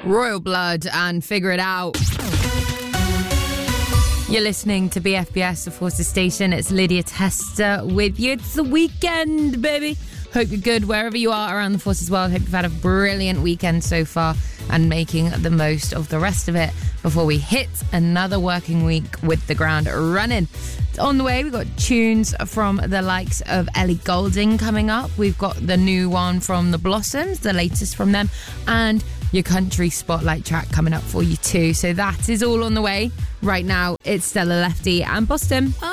Royal Blood and Figure It Out. You're listening to BFBS, the Forces Station. It's Lydia Tester with you. It's the weekend, baby. Hope you're good wherever you are around the Forces world. Hope you've had a brilliant weekend so far and making the most of the rest of it before we hit another working week with the ground running. On the way, we've got tunes from the likes of Ellie Goulding coming up. We've got the new one from The Blossoms, the latest from them, and your country spotlight track coming up for you too. So that is all on the way. Right now, it's Stella Lefty and Boston.